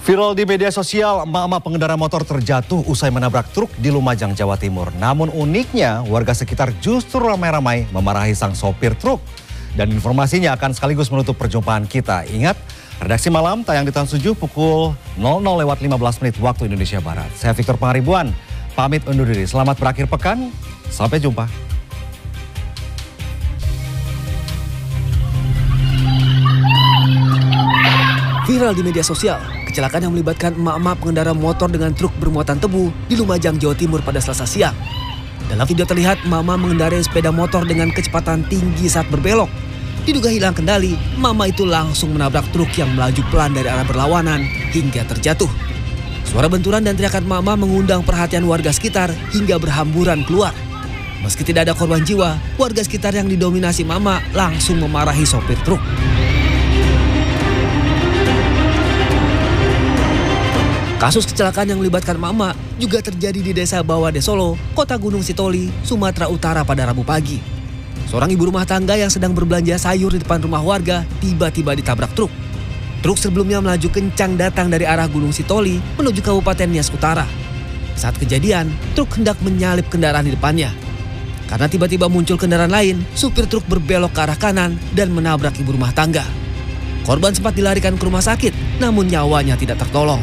Viral di media sosial, emak-emak pengendara motor terjatuh usai menabrak truk di Lumajang, Jawa Timur. Namun uniknya, warga sekitar justru ramai-ramai memarahi sang sopir truk. Dan informasinya akan sekaligus menutup perjumpaan kita. Ingat, redaksi malam tayang di Trans 7 pukul 00:15 waktu Indonesia Barat. Saya Victor Pangaribuan, pamit undur diri. Selamat berakhir pekan, sampai jumpa. Viral di media sosial, kecelakaan yang melibatkan emak-emak pengendara motor dengan truk bermuatan tebu di Lumajang, Jawa Timur pada Selasa siang. Dalam video terlihat emak-emak mengendarai sepeda motor dengan kecepatan tinggi saat berbelok. Diduga hilang kendali, emak-emak itu langsung menabrak truk yang melaju pelan dari arah berlawanan hingga terjatuh. Suara benturan dan teriakan emak-emak mengundang perhatian warga sekitar hingga berhamburan keluar. Meski tidak ada korban jiwa, warga sekitar yang didominasi emak-emak langsung memarahi sopir truk. Kasus kecelakaan yang melibatkan emak-emak juga terjadi di Desa Bawade Solo, Kota Gunung Sitoli, Sumatera Utara pada Rabu pagi. Seorang ibu rumah tangga yang sedang berbelanja sayur di depan rumah warga tiba-tiba ditabrak truk. Truk sebelumnya melaju kencang datang dari arah Gunung Sitoli menuju Kabupaten Nias Utara. Saat kejadian, truk hendak menyalip kendaraan di depannya. Karena tiba-tiba muncul kendaraan lain, supir truk berbelok ke arah kanan dan menabrak ibu rumah tangga. Korban sempat dilarikan ke rumah sakit, namun nyawanya tidak tertolong.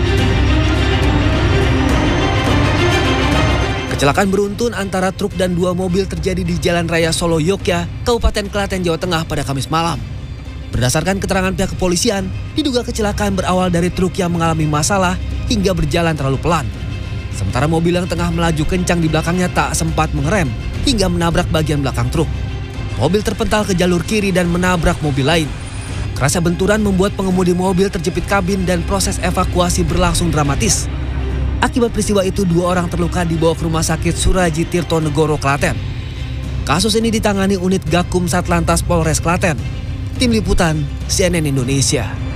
Kecelakaan beruntun antara truk dan dua mobil terjadi di Jalan Raya Solo Yogya, Kabupaten Klaten, Jawa Tengah pada Kamis malam. Berdasarkan keterangan pihak kepolisian, diduga kecelakaan berawal dari truk yang mengalami masalah hingga berjalan terlalu pelan. Sementara mobil yang tengah melaju kencang di belakangnya tak sempat mengerem hingga menabrak bagian belakang truk. Mobil terpental ke jalur kiri dan menabrak mobil lain. Kerasnya benturan membuat pengemudi mobil terjepit kabin dan proses evakuasi berlangsung dramatis. Akibat peristiwa itu, 2 orang terluka dibawa ke Rumah Sakit Suraji Tirtonegoro, Klaten. Kasus ini ditangani unit Gakum Satlantas Polres Klaten. Tim Liputan CNN Indonesia.